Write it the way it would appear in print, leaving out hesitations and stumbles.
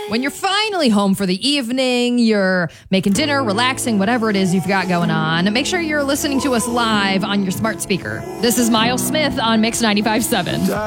When you're finally home for the evening, you're making dinner, relaxing, whatever it is you've got going on, make sure you're listening to us live on your smart speaker. This is Miles Smith on Mix 95.7.